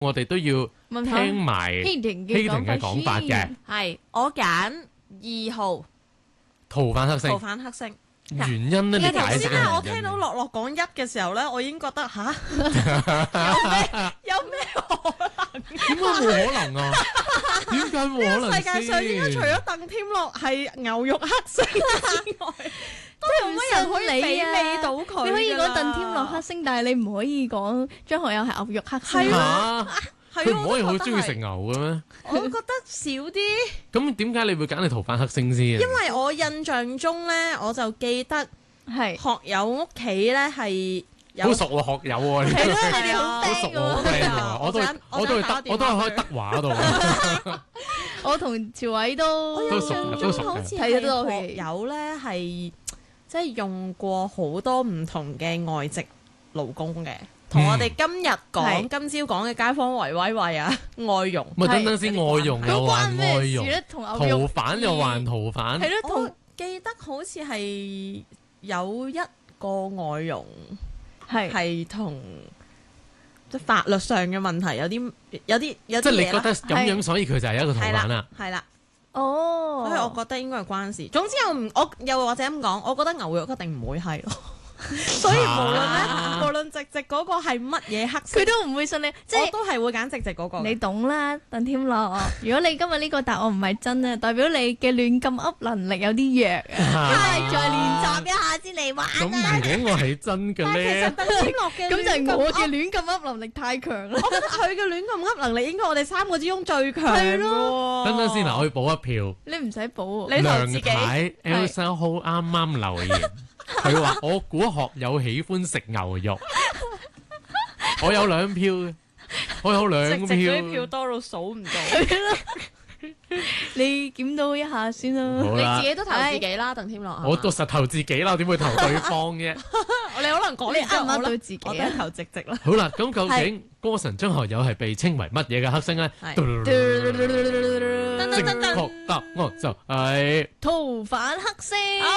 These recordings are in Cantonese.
我哋都要聽埋希婷嘅講法嘅。 係我揀2號逃犯黑星。 逃犯黑星。 原因咧，你解釋咧，我聽到樂樂講1嘅時候咧，我已經覺得吓有咩可能？ 點解冇可能啊？點解冇可能？ 世界上應該除咗鄧添樂係牛肉黑星之外，都冇乜人可以媲美到佢。 你可以講鄧添樂黑星，但係你唔可以講張學友係牛肉黑星。 佢唔可以好中意食牛嘅咩？ 我覺得少啲。 咁點解你會揀你逃犯黑星先？ 因為我印象中咧，我就記得係學友屋企咧係好熟喎，學友喎， 係咯，你哋好熟喎，好 friend 喎，我都係開德華度。 我同朝偉都熟， 好似睇到學友咧係即係用過好多唔同嘅外籍勞工嘅。同我哋今日講今朝講嘅街坊維威惠啊，外傭。 咪等等先，外傭又還外傭，逃犯又還逃犯。 係咯， 我記得好似係有一個外傭係同即法律上嘅問題有啲即係你覺得咁樣，所以佢就係一個逃犯啦。 係啦， 哦， 所以我覺得應該係關事。總之我又或者咁講，我覺得牛肉一定唔會係咯。所以無論直直嗰個係乜嘢黑色， 佢都唔會信你，即係我都係會揀直直嗰個。 你懂啦，鄧添樂。如果你今日呢個答案唔係真啊，代表你嘅亂咁噏能力有啲弱啊，再練習一下先嚟玩。 咁如果我係真嘅咧， 其實鄧添樂嘅咁就係我嘅亂咁噏能力太強啦。 我覺得佢嘅亂咁噏能力應該我哋3個之中最強嘅喎。 等等先嗱，我要補一票。 你唔使補， 你投自己。 梁太 Elsa 好啱啱留言。佢話：我估學友喜歡食牛肉，我有2票嘅，我有2票。 直直嗰啲票多到數唔到。 你檢討一下先啦。 你自己都投自己啦，鄧添樂。 我都實投自己啦，點會投對方嘅？ 你可能講你啱唔啱對自己，我都係投直直啦。 好啦，咁究竟歌神張學友係被稱為乜嘢嘅黑星咧？正確答案就係逃犯黑星。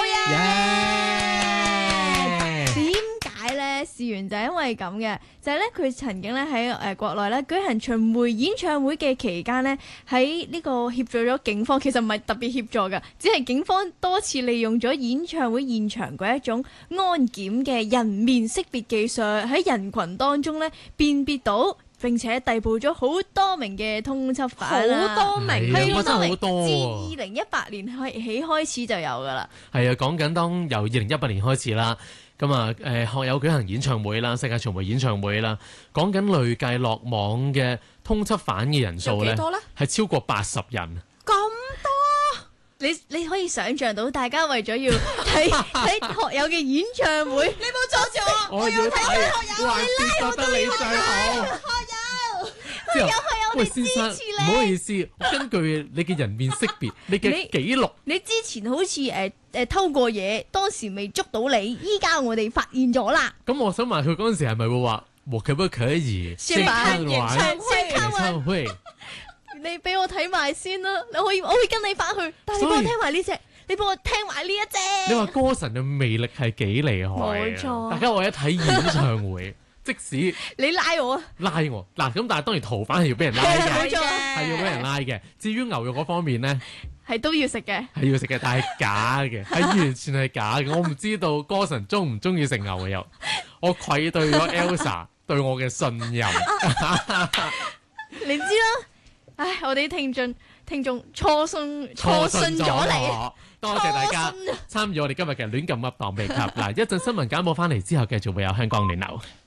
點解咧？事源就係因為咁嘅，就係咧佢曾經咧喺國內咧舉行巡迴演唱會嘅期間咧，喺呢個協助咗警方，其實唔係特別協助㗎，只係警方多次利用咗演唱會現場嗰一種安檢嘅人面識別技術，喺人群當中咧辨別到並且逮捕咗好多名嘅通緝犯啦， 好多名， 係真係好多。 自2018年起開始就有㗎啦。 係啊，講緊當由2018年開始啦。咁啊，學友舉行演唱會啦，世界巡迴演唱會啦，講緊累計落網嘅通緝犯嘅人數咧，係超過80人。 咁多？ 你可以想像到，大家為咗要睇學友嘅演唱會， 你冇阻住我， 我要睇學友，你拉我得你最好。學友，喂，先生，唔好意思，根據你嘅人面識別，你嘅記錄， 你之前好似偷過嘢，當時未捉到你，依家我哋發現咗啦。 咁我想問佢嗰陣時係咪會話我可不可以先看演唱會？你俾我睇埋先啦，我會跟你翻去，但係你幫我聽埋呢隻，你幫我聽埋呢一隻。 你話歌神嘅魅力係幾厲害？冇錯，大家我一睇演唱會。即使你拉我嗱，咁但係當然逃犯係要俾人拉嘅， 冇錯， 係要俾人拉嘅。至於牛肉嗰方面咧， 係都要食嘅， 係要食嘅，但係假嘅，係完全係假嘅。我唔知道歌神中唔中意食牛肉，我愧對咗 Elsa 對我嘅信任。 你知啦，唉，我哋啲聽眾錯信咗你。 多謝大家參與我哋今日嘅亂咁噏當秘笈。嗱，一陣新聞簡報翻嚟之後，繼續會有香港暖流。